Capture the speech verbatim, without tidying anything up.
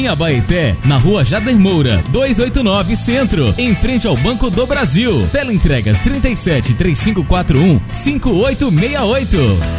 em Abaeté, na rua Jader Moura, duzentos e oitenta e nove Centro, em frente ao Banco do Brasil. Teleentregas trinta e sete, trinta e cinco quarenta e um, cinquenta e oito sessenta e oito.